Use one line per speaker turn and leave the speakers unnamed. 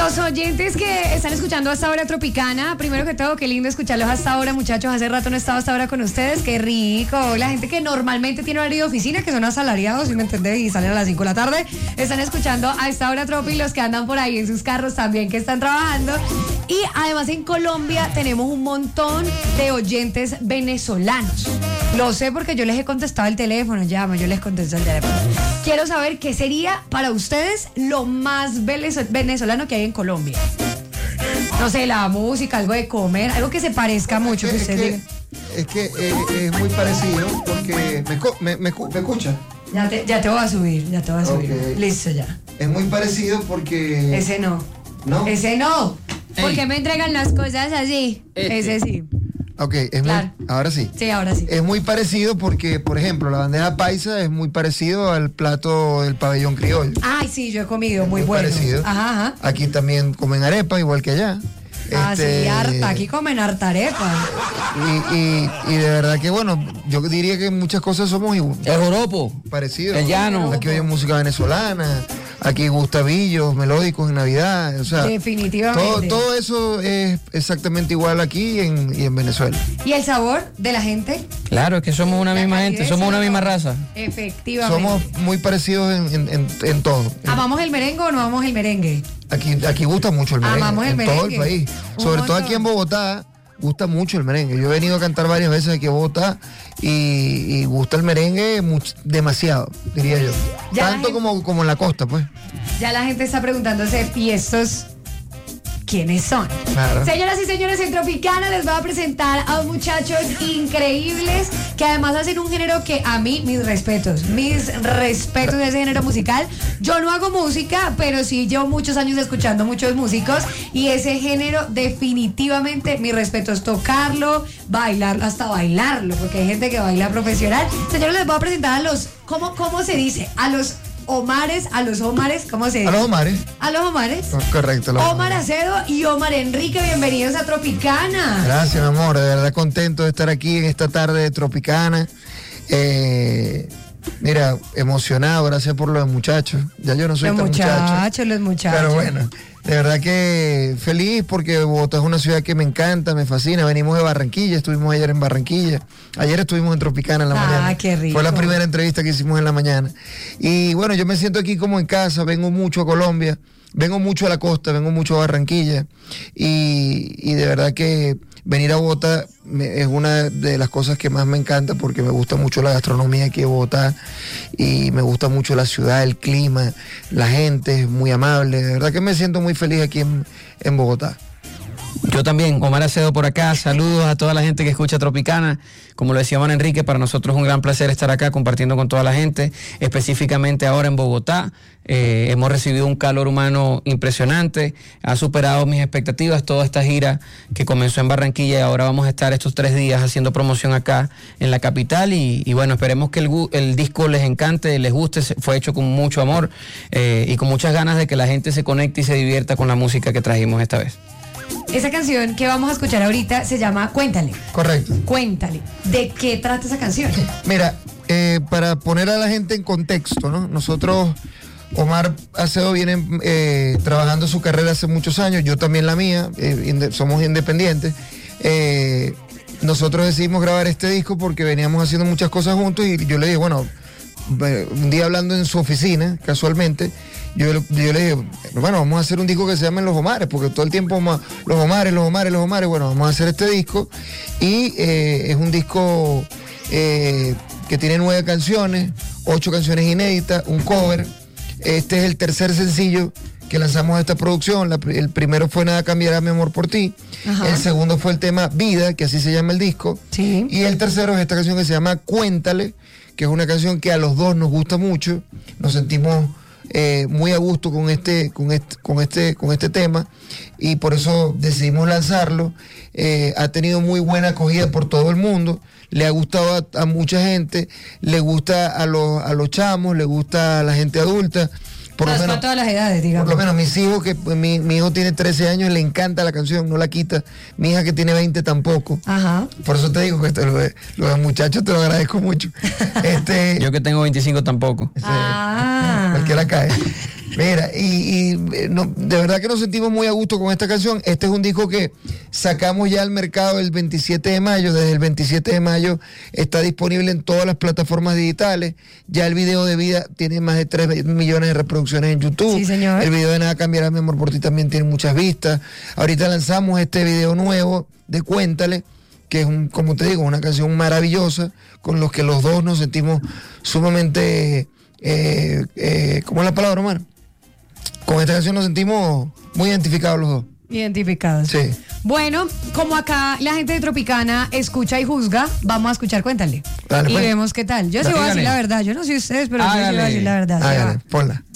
los oyentes que están escuchando hasta ahora Tropicana, primero que todo, qué lindo escucharlos hasta ahora, muchachos. Hace rato no he estado hasta ahora con ustedes, qué rico. La gente que normalmente tiene horario de oficina, que son asalariados, ¿sí me entendés? Y salen a las 5 de la tarde, están escuchando a esta hora Tropi, los que andan por ahí en sus carros también, que están trabajando. Y además en Colombia tenemos un montón de oyentes venezolanos. Lo sé porque yo les he contestado el teléfono, yo les contesto el teléfono. Quiero saber qué sería para ustedes lo más venezolano que hay en Colombia. No sé, la música, algo de comer, algo que se parezca mucho.
Es que es muy parecido porque me escucha.
Ya te voy a subir,
Okay.
Listo ya.
Es muy parecido porque...
Ese no.
¿No?
Ese no. ¿Por qué me entregan las cosas así? Ese sí.
Ok,
Claro.
ahora sí.
Sí, ahora sí.
Es muy parecido porque, por ejemplo, la bandeja paisa es muy parecido al plato del pabellón criollo.
Ay, sí, yo he comido, muy
Muy
bueno.
parecido.
Ajá.
Aquí también comen arepa, igual que allá.
Sí, harta. Aquí comen harta arepa.
Y de verdad que, bueno, yo diría que muchas cosas somos
El joropo.
parecidos.
El llano.
Aquí oyen música venezolana, aquí gustavillos, melódicos en Navidad. O sea,
definitivamente.
Todo eso es exactamente igual aquí y en Venezuela.
¿Y el sabor de la gente?
Claro, es que somos una
La
misma
calidez,
gente, somos una misma raza.
Efectivamente.
Somos muy parecidos en todo.
¿Amamos el merengue o no amamos el merengue?
Aquí gusta mucho el merengue.
Amamos el
en
merengue.
todo el país.
Un
Sobre todo
montón.
aquí en Bogotá, gusta mucho el merengue. Yo he venido a cantar varias veces aquí a Bogotá y gusta el merengue demasiado, diría yo.
Ya
Tanto como en la costa, pues.
Ya la gente está preguntándose, ¿y estos quiénes son?
Claro.
Señoras y señores, en Tropicana les voy a presentar a dos muchachos increíbles que además hacen un género que a mí, mis respetos de ese género musical. Yo no hago música, pero sí llevo muchos años escuchando muchos músicos y ese género definitivamente, mis respetos, tocarlo, bailarlo, hasta bailarlo, porque hay gente que baila profesional. Señores, les voy a presentar a los, ¿cómo se dice? A los Omares, ¿cómo se dice?
A los Omares.
A los Omares.
Correcto.
Omar Acedo y Omar Enrique, bienvenidos a Tropicana.
Gracias, mi amor. De verdad contento de estar aquí en esta tarde de Tropicana. Mira, emocionado, gracias por los muchachos. Ya yo no soy
Los
tan
muchachos.
Pero bueno, de verdad que feliz porque Bogotá es una ciudad que me encanta, me fascina. Venimos de Barranquilla, estuvimos ayer en Barranquilla. Ayer estuvimos en Tropicana en la mañana.
Qué rico.
Fue la primera entrevista que hicimos en la mañana. Y bueno, yo me siento aquí como en casa, vengo mucho a Colombia, vengo mucho a la costa, vengo mucho a Barranquilla. Y de verdad que venir a Bogotá es una de las cosas que más me encanta porque me gusta mucho la gastronomía aquí de Bogotá y me gusta mucho la ciudad, el clima, la gente es muy amable. De verdad que me siento muy feliz aquí en Bogotá.
Yo también, Omar Acedo por acá, saludos a toda la gente que escucha Tropicana. Como lo decía Omar Enrique, para nosotros es un gran placer estar acá compartiendo con toda la gente, específicamente ahora en Bogotá. Hemos recibido un calor humano impresionante, ha superado mis expectativas toda esta gira que comenzó en Barranquilla y ahora vamos a estar estos 3 días haciendo promoción acá en la capital y bueno, esperemos que el disco les encante, les guste, fue hecho con mucho amor y con muchas ganas de que la gente se conecte y se divierta con la música que trajimos esta vez.
Esa canción que vamos a escuchar ahorita se llama Cuéntale.
Correcto.
Cuéntale. ¿De qué trata esa canción?
Mira, para poner a la gente en contexto, ¿no? Nosotros, Omar Acedo viene trabajando su carrera hace muchos años, yo también la mía, somos independientes. Nosotros decidimos grabar este disco porque veníamos haciendo muchas cosas juntos y yo le dije, bueno, un día hablando en su oficina, casualmente, yo le dije, bueno, vamos a hacer un disco que se llame Los Omares, porque todo el tiempo Los Omares, bueno, vamos a hacer este disco y es un disco que tiene 9 canciones, 8 canciones inéditas, un cover. Este es el tercer sencillo que lanzamos de esta producción. El primero fue Nada cambiará mi amor por ti.
Ajá.
El segundo fue el tema Vida, que así se llama el disco.
Sí.
Y el tercero es esta canción que se llama Cuéntale, que es una canción que a los dos nos gusta mucho. Nos sentimos muy a gusto con este tema y por eso decidimos lanzarlo. Ha tenido muy buena acogida por todo el mundo, le ha gustado a mucha gente, le gusta a los chamos, le gusta a la gente adulta. Por lo menos,
para todas las edades, digamos.
Por lo menos mis hijos, que mi hijo tiene 13 años, le encanta la canción, no la quita. Mi hija que tiene 20 tampoco.
Ajá.
Por eso te digo que los muchachos te lo agradezco mucho.
Yo que tengo 25 tampoco.
Cualquiera cae. Mira, de verdad que nos sentimos muy a gusto con esta canción. Este es un disco que sacamos ya al mercado el 27 de mayo. Desde el 27 de mayo está disponible en todas las plataformas digitales. Ya el video de Vida tiene más de 3 millones de reproducciones en YouTube.
Sí, señor.
El video de Nada Cambiará, Mi Amor por Ti también tiene muchas vistas. Ahorita lanzamos este video nuevo de Cuéntale, que es, como te digo, una canción maravillosa, con los que los dos nos sentimos sumamente... ¿cómo es la palabra, hermano? Con esta canción nos sentimos muy identificados los dos.
Identificados.
Sí.
Bueno, como acá la gente de Tropicana escucha y juzga, vamos a escuchar Cuéntale.
Dale,
y
pues.
vemos qué tal. Yo sí voy a decir la verdad. Yo no sé ustedes, pero yo sí voy a decir la verdad.
Hágale, ponla.